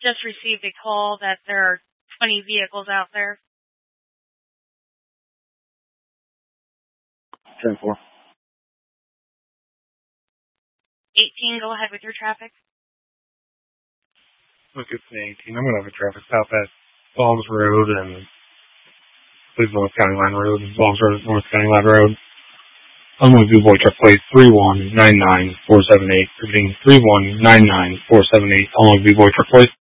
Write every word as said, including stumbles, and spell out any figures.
just received a call that there are twenty vehicles out there. ten four. eighteen, go ahead with your traffic. Look at eighteen. I'm going to have a traffic stop at Boggs Road and please North County Line Road, Boggs Road, North County Line Road. I'm going to do boy truck plate three one nine nine four seven eight, repeating three one nine nine four seven eight. I'm going to do boy truck plate.